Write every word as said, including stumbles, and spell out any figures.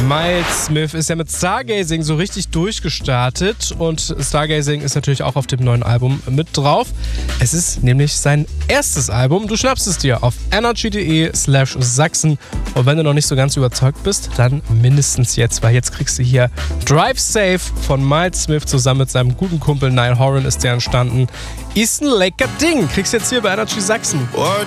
Miles Smith ist ja mit Stargazing so richtig durchgestartet und Stargazing ist natürlich auch auf dem neuen Album mit drauf. Es ist nämlich sein erstes Album. Du schnappst es dir auf energy.de slash Sachsen und wenn du noch nicht so ganz überzeugt bist, dann mindestens jetzt, weil jetzt kriegst du hier Drive Safe von Miles Smith zusammen mit seinem guten Kumpel Niall Horan ist der entstanden. Ist ein lecker Ding. Kriegst jetzt hier bei Energy Sachsen.